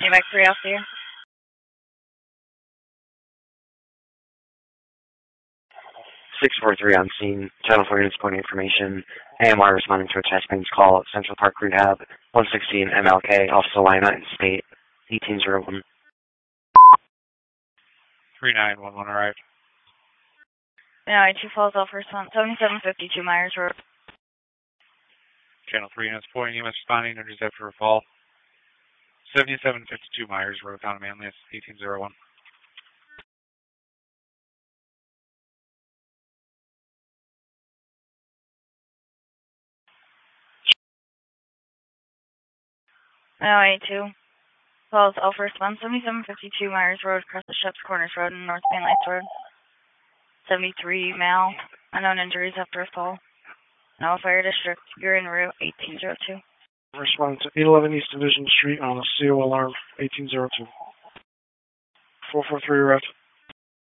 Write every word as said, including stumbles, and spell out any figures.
Mac three off there. six four three on scene. Channel four units pointing information. A M R responding to a chest pains call at Central Park Rehab. one sixteen M L K, Officer Salina in State. eighteen oh one. three nine one one arrived. Yeah, two Falls Alpha response. seventy-seven fifty-two Myers Road. Channel three units pointing, E M S responding, intercept for a fall. seventy-seven fifty-two Myers Road, found a manly, eighteen oh one. No, A two. Falls Alpha response. seventy-seven fifty-two Myers Road, across the Sheps Corners Road and North Van Lights Road. seventy-three male. Unknown injuries after a fall. No fire district. You're en route eighteen oh two. Responding to eight eleven East Division Street on a C O alarm eighteen oh two. four four three arrived.